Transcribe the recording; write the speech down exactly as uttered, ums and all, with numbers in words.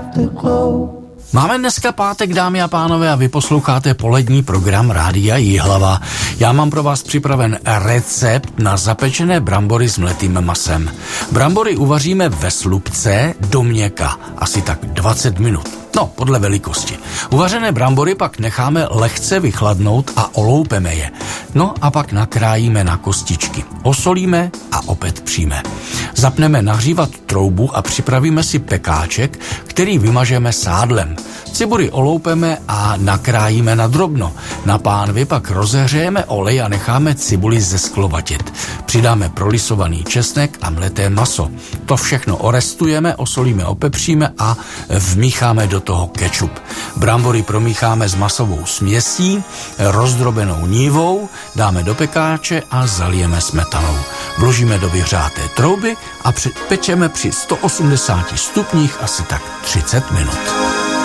afterglow. Máme dneska pátek, dámy a pánové, a vy posloucháte polední program Rádia Jihlava. Já mám pro vás připraven recept na zapečené brambory s mletým masem. Brambory uvaříme ve slupce do měka, asi tak dvacet minut. No, podle velikosti. Uvařené brambory pak necháme lehce vychladnout a oloupeme je. No a pak nakrájíme na kostičky. Osolíme a opět přijme. Zapneme nahřívat troubu a připravíme si pekáček, který vymažeme sádlem. Cibuli oloupeme a nakrájíme na drobno. Na pánvi pak rozehřejeme olej a necháme cibuli zesklovatit. Přidáme prolisovaný česnek a mleté maso. To všechno orestujeme, osolíme, opepříme a vmícháme do toho kečup. Brambory promícháme s masovou směsí, rozdrobenou nívou, dáme do pekáče a zalijeme smetanou. Vložíme do vyhřáté trouby a pečeme při sto osmdesáti stupních asi tak třicet minut.